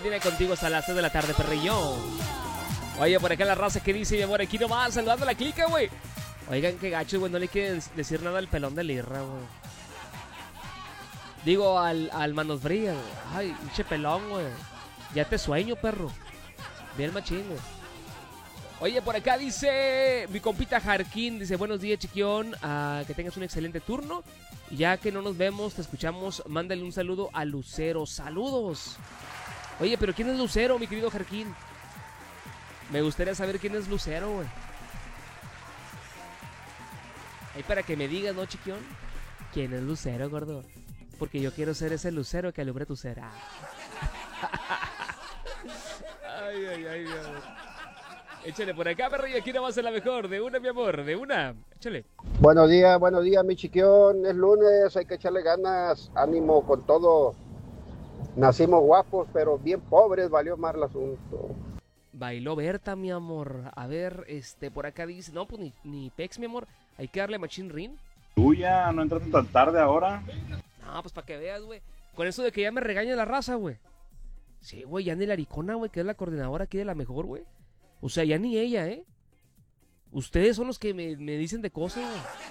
Viene contigo hasta las 3 de la tarde, perrillo. Oye, por acá la raza que dice, mi amor, aquí nomás, saludando a la clica, güey. Oigan, qué gacho, güey, no le quieren decir nada al pelón de Lirra, güey. Digo, al Manos Frías, güey. Ay, pinche pelón, güey. Ya te sueño, perro. Bien machín, güey. Oye, por acá dice mi compita Jarquín, dice, buenos días, chiquión, que tengas un excelente turno. Y ya que no nos vemos, te escuchamos, mándale un saludo a Lucero. ¡Saludos! Oye, pero ¿quién es Lucero, mi querido Jarquín? Me gustaría saber quién es Lucero, güey. Ahí para que me digas, ¿no, chiquión? ¿Quién es Lucero, gordo? Porque yo quiero ser ese lucero que alumbra tu ser. Ay, ay, ay, Dios. Échale por acá, perro, y aquí no va a ser la mejor. De una, mi amor, de una. Échale. Buenos días, mi chiquión. Es lunes, hay que echarle ganas, ánimo con todo. Nacimos guapos, pero bien pobres, valió más el asunto. Bailó Berta, mi amor. A ver, por acá dice, no, pues ni Pex, mi amor. Hay que darle Machine Ring. Tuya, no entraste tan tarde ahora. No, pues para que veas, güey. Con eso de que ya me regaña la raza, güey. Sí, güey, ya ni la Aricona, güey, que es la coordinadora aquí de la mejor, güey. O sea, ya ni ella, ¿eh? Ustedes son los que me dicen de cosas, güey.